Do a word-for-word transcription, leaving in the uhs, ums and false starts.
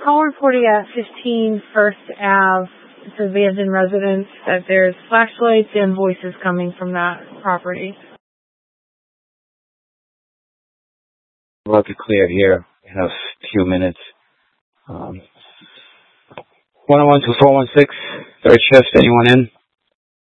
call reporting at fifteen First Avenue. It's abandoned residence that there's flashlights and voices coming from that property. About to clear here in a few minutes. Um, one oh one to four one six, third shift, anyone in?